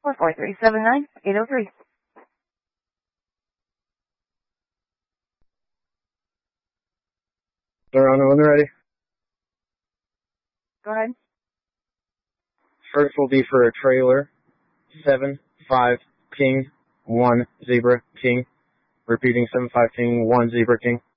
44379-803. Toronto, when they're ready. Go ahead. First will be for a trailer. 7-5 King 1 Zebra King. Repeating 7-5 King 1 Zebra King.